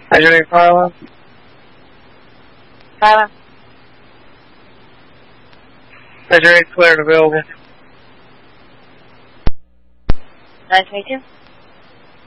Measuring Carla. Carla. Measuring clear and available. Nice to meet you.